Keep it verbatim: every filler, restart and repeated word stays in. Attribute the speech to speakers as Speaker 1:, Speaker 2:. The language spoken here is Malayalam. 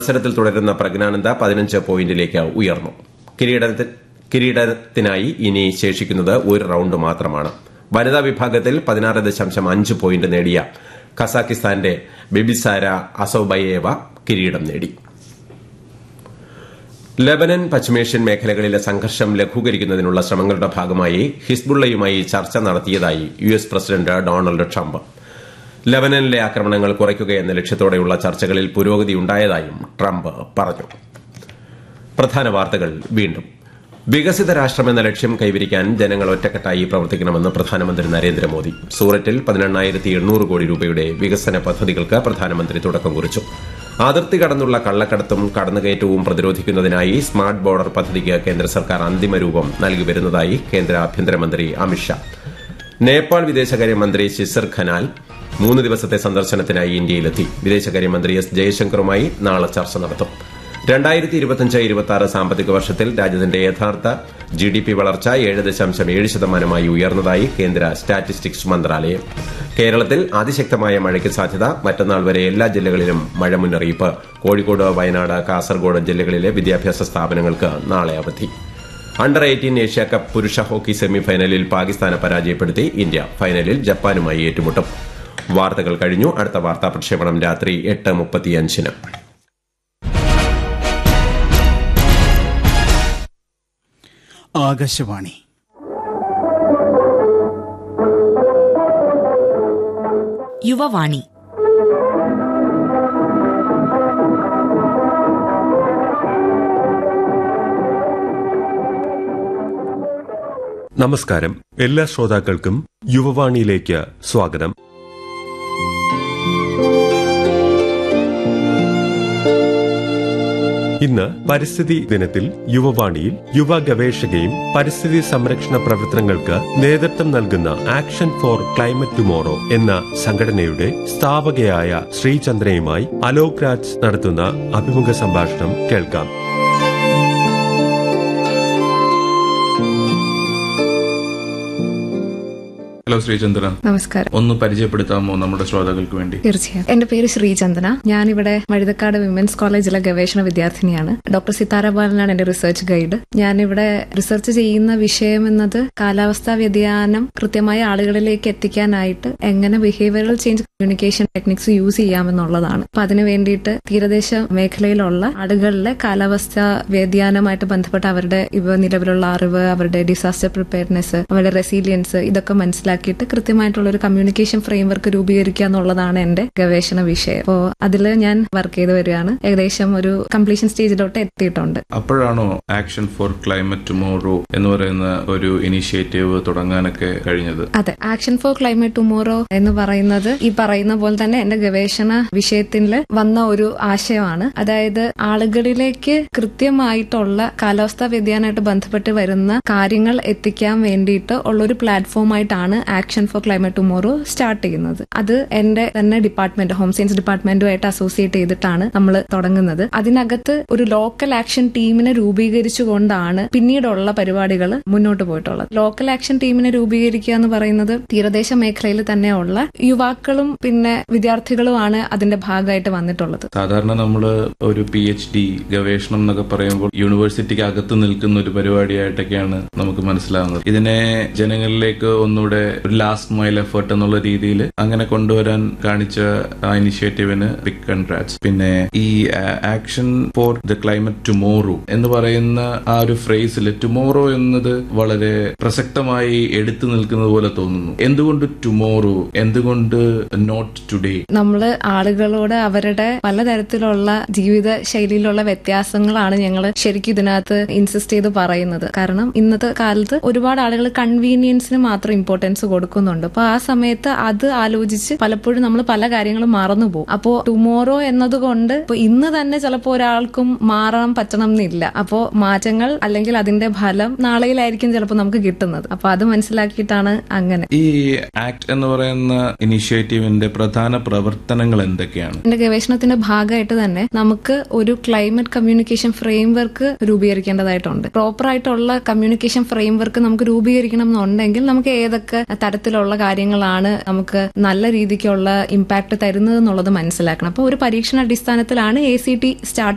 Speaker 1: മത്സരത്തിൽ തുടരുന്ന പ്രജ്ഞാനന്ദ പതിനഞ്ച് പോയിന്റിലേക്ക് ഉയർന്നു. കിരീടത്തിനായി ഇനി ശേഷിക്കുന്നത് ഒരു റൌണ്ട് മാത്രമാണ്. വനിതാ വിഭാഗത്തിൽ പതിനാറ് ദശാംശം അഞ്ച് പോയിന്റ് നേടിയ കസാഖിസ്ഥാന്റെ ബെബിസാര അസോബയേവ കിരീടം നേടി. ലെബനൻ പശ്ചിമേഷ്യൻ മേഖലകളിലെ സംഘർഷം ലഘൂകരിക്കുന്നതിനുള്ള ശ്രമങ്ങളുടെ ഭാഗമായി ഹിസ്ബുള്ളയുമായി ചർച്ച നടത്തിയതായി U S president Donald Trump. ലെബനനിലെ ആക്രമണങ്ങൾ കുറയ്ക്കുകയെന്ന ലക്ഷ്യത്തോടെയുള്ള ചർച്ചകളിൽ പുരോഗതിയുണ്ടായതായും ട്രംപ് പറഞ്ഞു. പ്രധാന വാർത്തകൾ വീണ്ടും. വികസിത രാഷ്ട്രമെന്ന ലക്ഷ്യം കൈവരിക്കാൻ ജനങ്ങൾ ഒറ്റക്കെട്ടായി പ്രവർത്തിക്കണമെന്ന് പ്രധാനമന്ത്രി നരേന്ദ്രമോദി. സൂററ്റിൽ പതിനെണ്ണായിരത്തി എണ്ണൂറ് കോടി രൂപയുടെ വികസന പദ്ധതികൾക്ക് പ്രധാനമന്ത്രി തുടക്കം കുറിച്ചു. അതിർത്തി കടന്നുള്ള കള്ളക്കടത്തും കടന്നുകയറ്റവും പ്രതിരോധിക്കുന്നതിനായി സ്മാർട്ട് ബോർഡർ പദ്ധതിക്ക് കേന്ദ്ര സർക്കാർ അന്തിമ രൂപം നൽകി വരുന്നതായി കേന്ദ്ര ആഭ്യന്തരമന്ത്രി അമിത്ഷാ. നേപ്പാൾ വിദേശകാര്യമന്ത്രി ശിശിർ ഖനാൽ മൂന്ന് ദിവസത്തെ സന്ദർശനത്തിനായി ഇന്ത്യയിലെത്തി. വിദേശകാര്യമന്ത്രി എസ് ജയശങ്കറുമായി നാളെ ചർച്ച നടത്തും. രണ്ടായിരത്തി ഇരുപത്തിയഞ്ച് ഇരുപത്തിയാറ് സാമ്പത്തിക വർഷത്തിൽ രാജ്യത്തിന്റെ യഥാർത്ഥ ജി ഡി പി വളർച്ച ഏഴ് ദശാംശം ഏഴ് ശതമാനമായി ഉയർന്നതായി കേന്ദ്ര സ്റ്റാറ്റിസ്റ്റിക്സ് മന്ത്രാലയം. കേരളത്തിൽ അതിശക്തമായ മഴയ്ക്ക് സാധ്യത. മറ്റന്നാൾ വരെ എല്ലാ ജില്ലകളിലും മഴ മുന്നറിയിപ്പ്. കോഴിക്കോട്, വയനാട്, കാസർഗോഡ് ജില്ലകളിലെ വിദ്യാഭ്യാസ സ്ഥാപനങ്ങൾക്ക് നാളെ അവധി. അണ്ടർ എയ്റ്റീൻ ഏഷ്യാകപ്പ് പുരുഷ ഹോക്കി സെമിഫൈനലിൽ പാകിസ്ഥാനെ പരാജയപ്പെടുത്തി ഇന്ത്യ. ഫൈനലിൽ ജപ്പാനുമായി ഏറ്റുമുട്ടും. വാർത്തകൾ കഴിഞ്ഞു. അടുത്ത വാർത്താ പ്രക്ഷേപണം രാത്രി എട്ട് മുപ്പത്തിയഞ്ചിന്.
Speaker 2: ആകാശവാണി.
Speaker 3: യുവവാണി.
Speaker 4: നമസ്കാരം. എല്ലാ ശ്രോതാക്കൾക്കും യുവവാണിയിലേക്ക് സ്വാഗതം. ഇന്ന് പരിസ്ഥിതി ദിനത്തിൽ യുവവാണിയിൽ യുവ ഗവേഷകയും പരിസ്ഥിതി സംരക്ഷണ പ്രവർത്തനങ്ങൾക്ക് നേതൃത്വം നൽകുന്ന ആക്ഷൻ ഫോർ ക്ലൈമറ്റ് ടുമോറോ എന്ന സംഘടനയുടെ സ്ഥാപകയായ ശ്രീചന്ദ്രയുമായി അലോക് രാജ് നടത്തുന്ന അഭിമുഖ സംഭാഷണം കേൾക്കാം.
Speaker 5: ഹലോ ശ്രീചന്ദ്ര.
Speaker 6: നമസ്കാരം.
Speaker 5: ഒന്ന് പരിചയപ്പെടുത്താമോ നമ്മുടെ ശ്രോതാക്കൾക്ക് വേണ്ടി?
Speaker 6: തീർച്ചയായും. എന്റെ പേര് ശ്രീചന്ദ്ര. ഞാനിവിടെ മഴുതക്കാട് വിമൻസ് കോളേജിലെ ഗവേഷണ വിദ്യാർത്ഥിനിയാണ്. ഡോക്ടർ സിതാര ബാലനാണ് എന്റെ റിസർച്ച് ഗൈഡ്. ഞാനിവിടെ റിസർച്ച് ചെയ്യുന്ന വിഷയം എന്നത് കാലാവസ്ഥാ വ്യതിയാനം കൃത്യമായ ആളുകളിലേക്ക് എത്തിക്കാനായിട്ട് എങ്ങനെ behavioural change communication techniques use ചെയ്യാമെന്നുള്ളതാണ്. അപ്പൊ അതിനു വേണ്ടിയിട്ട് തീരദേശ മേഖലയിലുള്ള ആളുകളിലെ കാലാവസ്ഥാ വ്യതിയാനമായിട്ട് ബന്ധപ്പെട്ട അവരുടെ ഇവ നിലവിലുള്ള അറിവ്, അവരുടെ ഡിസാസ്റ്റർ പ്രിപ്പയർനെസ്, അവരുടെ റെസീലിയൻസ്, ഇതൊക്കെ മനസ്സിലാക്കിയിട്ട് കൃത്യമായിട്ടുള്ള ഒരു കമ്മ്യൂണിക്കേഷൻ ഫ്രെയിംവർക്ക് രൂപീകരിക്കുക എന്നുള്ളതാണ് എന്റെ ഗവേഷണ വിഷയം. അപ്പോ അതിൽ ഞാൻ വർക്ക് ചെയ്ത് വരികയാണ്. ഏകദേശം ഒരു കംപ്ലീഷൻ സ്റ്റേജിലോട്ട് എത്തിയിട്ടുണ്ട്.
Speaker 5: അപ്പോഴാണോ ആക്ഷൻ ഫോർ ക്ലൈമറ്റ് ടുമോറോ എന്ന് പറയുന്ന ഒരു ഇനിഷ്യേറ്റീവ് തുടങ്ങാനൊക്കെ കഴിഞ്ഞത്?
Speaker 6: അതെ, ആക്ഷൻ ഫോർ ക്ലൈമറ്റ് ടുമോറോ എന്ന് പറയുന്നത് ഈ പറയുന്ന പോലെ തന്നെ എന്റെ ഗവേഷണ വിഷയത്തിൽ വന്ന ഒരു ആശയമാണ്. അതായത് ആളുകളിലേക്ക് കൃത്യമായിട്ടുള്ള കാലാവസ്ഥാ വ്യതിയാനമായിട്ട് ബന്ധപ്പെട്ട് വരുന്ന കാര്യങ്ങൾ എത്തിക്കാൻ വേണ്ടിയിട്ട് ഉള്ളൊരു പ്ലാറ്റ്ഫോമായിട്ടാണ് action for climate tomorrow start ചെയ്യുന്നത്. അത് എന്റെ തന്നെ ഡിപ്പാർട്ട്മെന്റ്, ഹോം സയൻസ് ഡിപ്പാർട്ട്മെന്റുമായിട്ട് അസോസിയേറ്റ് ചെയ്തിട്ടാണ് നമ്മൾ തുടങ്ങുന്നത്. അതിനകത്ത് ഒരു ലോക്കൽ ആക്ഷൻ ടീമിനെ രൂപീകരിച്ചുകൊണ്ടാണ് പിന്നീടുള്ള പരിപാടികൾ മുന്നോട്ട് പോയിട്ടുള്ളത്. ലോക്കൽ ആക്ഷൻ ടീമിനെ രൂപീകരിക്കുക എന്ന് പറയുന്നത് തീരദേശ മേഖലയിൽ തന്നെയുള്ള യുവാക്കളും പിന്നെ വിദ്യാർത്ഥികളുമാണ് അതിന്റെ ഭാഗമായിട്ട് വന്നിട്ടുള്ളത്.
Speaker 5: സാധാരണ നമ്മൾ ഒരു പി എച്ച് ഡി ഗവേഷണം എന്നൊക്കെ പറയുമ്പോൾ യൂണിവേഴ്സിറ്റിക്ക് അകത്ത് നിൽക്കുന്ന ഒരു പരിപാടിയായിട്ടൊക്കെയാണ് നമുക്ക് മനസ്സിലാവുന്നത്. ഇതിനെ ജനങ്ങളിലേക്ക് ഒന്നുകൂടെ ഒരു ലാസ്റ്റ് മൈൽ എഫേർട്ട് എന്നുള്ള രീതിയിൽ അങ്ങനെ കൊണ്ടുവരാൻ കാണിച്ച ആ ഇനിഷ്യേറ്റീവിന് ബിഗ് കൺഗ്രാറ്റ്സ്. പിന്നെ ഈ action for the climate tomorrow എന്ന് പറയുന്ന ആ ഒരു ഫ്രേസിൽ ടുമോറോ എന്നത് വളരെ പ്രസക്തമായി എടുത്തു നിൽക്കുന്നത് പോലെ തോന്നുന്നു. എന്തുകൊണ്ട് ടുമോറോ? എന്തുകൊണ്ട് നോട്ട് ടുഡേ?
Speaker 6: നമ്മള് ആളുകളോട് അവരുടെ പലതരത്തിലുള്ള ജീവിത ശൈലിയിലുള്ള വ്യത്യാസങ്ങളാണ് ഞങ്ങൾ ശരിക്കും ഇതിനകത്ത് ഇൻസിസ്റ്റ് ചെയ്ത് പറയുന്നത്. കാരണം ഇന്നത്തെ കാലത്ത് ഒരുപാട് ആളുകൾ കൺവീനിയൻസിന് മാത്രം ഇമ്പോർട്ടൻസ് കൊടുക്കുന്നുണ്ട്. അപ്പൊ ആ സമയത്ത് അത് ആലോചിച്ച് പലപ്പോഴും നമ്മൾ പല കാര്യങ്ങളും മറന്നുപോകും. അപ്പോ ടുമോറോ എന്നതുകൊണ്ട് ഇപ്പൊ ഇന്ന് തന്നെ ചിലപ്പോൾ ഒരാൾക്കും മാറാൻ പറ്റണം എന്നില്ല. അപ്പോ മാറ്റങ്ങൾ അല്ലെങ്കിൽ അതിന്റെ ഫലം നാളെയിലായിരിക്കും ചിലപ്പോൾ നമുക്ക് കിട്ടുന്നത്. അപ്പൊ അത് മനസ്സിലാക്കിയിട്ടാണ് അങ്ങനെ.
Speaker 5: ഈ ആക്ട് എന്ന് പറയുന്ന ഇനിഷ്യേറ്റീവിന്റെ പ്രധാന പ്രവർത്തനങ്ങൾ എന്തൊക്കെയാണ്?
Speaker 6: എന്റെ ഗവേഷണത്തിന്റെ ഭാഗമായിട്ട് തന്നെ നമുക്ക് ഒരു ക്ലൈമറ്റ് കമ്മ്യൂണിക്കേഷൻ ഫ്രെയിംവർക്ക് രൂപീകരിക്കേണ്ടതായിട്ടുണ്ട്. പ്രോപ്പർ ആയിട്ടുള്ള കമ്മ്യൂണിക്കേഷൻ ഫ്രെയിംവർക്ക് നമുക്ക് രൂപീകരിക്കണം എന്നുണ്ടെങ്കിൽ നമുക്ക് ഏതൊക്കെ തരത്തിലുള്ള കാര്യങ്ങളാണ് നമുക്ക് നല്ല രീതിക്കുള്ള ഇമ്പാക്ട് തരുന്നത് എന്നുള്ളത് മനസ്സിലാക്കണം. അപ്പൊ ഒരു പരീക്ഷണ അടിസ്ഥാനത്തിലാണ് എ സി ടി സ്റ്റാർട്ട്